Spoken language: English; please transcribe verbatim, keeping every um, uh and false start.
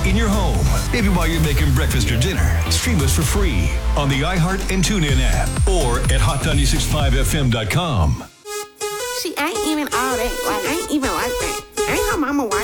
in your home, maybe while you're making breakfast or dinner. Stream us for free on the iHeart and TuneIn app or at hot nine six five f m dot com. See, I ain't even all that. Like, I ain't even like that. I ain't her mama white.